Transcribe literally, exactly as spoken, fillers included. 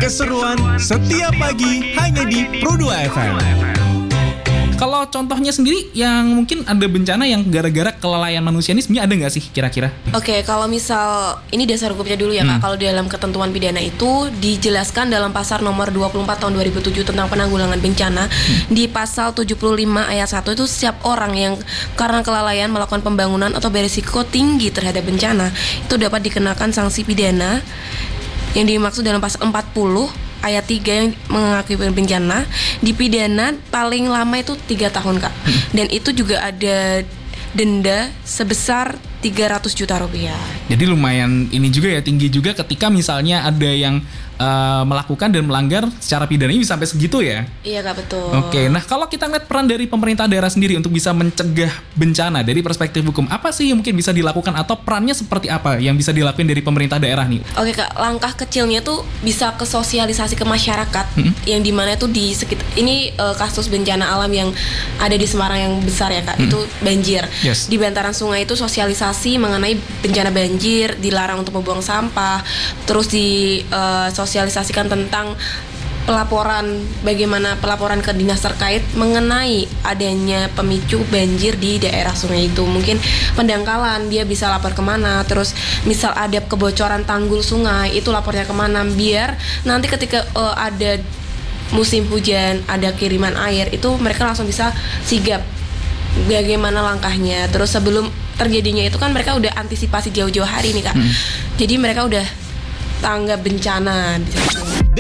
Keseruan setiap pagi hanya di Pro dua F M. Kalau contohnya sendiri yang mungkin ada bencana yang gara-gara kelalaian manusia ini sebenarnya ada nggak sih kira-kira? Oke, kalau misal ini dasar hukumnya dulu ya Kak. Hmm. Kalau di dalam ketentuan pidana itu dijelaskan dalam pasal nomor dua puluh empat tahun dua ribu tujuh tentang penanggulangan bencana. Hmm. Di pasal tujuh puluh lima ayat satu itu setiap orang yang karena kelalaian melakukan pembangunan atau berisiko tinggi terhadap bencana itu dapat dikenakan sanksi pidana yang dimaksud dalam pasal empat puluh ayat tiga yang mengakibatkan bencana dipidana paling lama itu tiga tahun Kak. Dan itu juga ada denda sebesar tiga ratus juta rupiah. Jadi lumayan ini juga ya, tinggi juga ketika misalnya ada yang uh, melakukan dan melanggar secara pidananya bisa sampai segitu ya. Iya Kak, betul. Oke, nah kalau kita ngeliat peran dari pemerintah daerah sendiri untuk bisa mencegah bencana dari perspektif hukum, apa sih yang mungkin bisa dilakukan atau perannya seperti apa yang bisa dilakukan dari pemerintah daerah nih? Oke Kak, langkah kecilnya tuh bisa ke sosialisasi ke masyarakat, hmm? yang dimana tuh di sekitar ini uh, kasus bencana alam yang ada di Semarang yang besar ya Kak, hmm? itu banjir. Yes. Di bantaran sungai itu sosialisasi mengenai bencana banjir, dilarang untuk membuang sampah, terus disosialisasikan uh, tentang pelaporan, bagaimana pelaporan ke dinas terkait mengenai adanya pemicu banjir di daerah sungai itu. Mungkin pendangkalan, dia bisa lapor kemana, terus misal ada kebocoran tanggul sungai, itu lapornya kemana, biar nanti ketika uh, ada musim hujan, ada kiriman air, itu mereka langsung bisa sigap bagaimana langkahnya. Terus sebelum terjadinya itu kan mereka udah antisipasi jauh-jauh hari nih Kak. Hmm. Jadi mereka udah tanggap bencana.